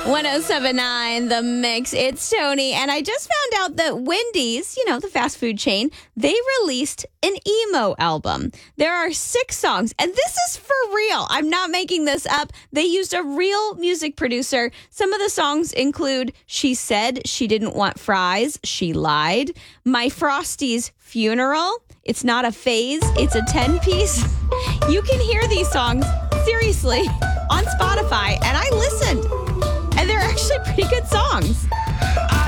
1079 The Mix. It's Tony. And I just found out that Wendy's, the fast food chain, they released an emo album. There are 6 songs, and this is for real. I'm not making this up. They used a real music producer. Some of the songs include She Said She Didn't Want Fries, She Lied, My Frosty's Funeral, It's Not a Phase, It's a 10-piece. You can hear these songs, seriously, on Spotify, and I listened. And they're actually pretty good songs.